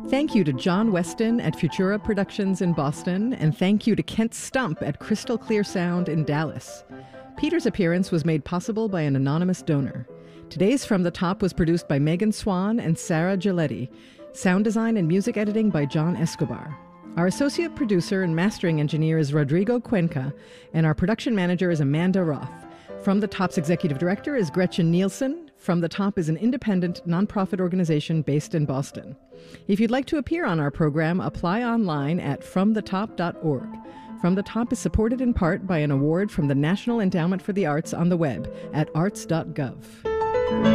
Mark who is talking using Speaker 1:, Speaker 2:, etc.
Speaker 1: Thank you to John Weston at Futura Productions in Boston, and thank you to Kent Stump at Crystal Clear Sound in Dallas. Peter's appearance was made possible by an anonymous donor. Today's From the Top was produced by Megan Swan and Sarah Giletti. Sound design and music editing by John Escobar. Our associate producer and mastering engineer is Rodrigo Cuenca, and our production manager is Amanda Roth. From the Top's executive director is Gretchen Nielsen. From the Top is an independent, nonprofit organization based in Boston. If you'd like to appear on our program, apply online at fromthetop.org. From the Top is supported in part by an award from the National Endowment for the Arts on the web at arts.gov.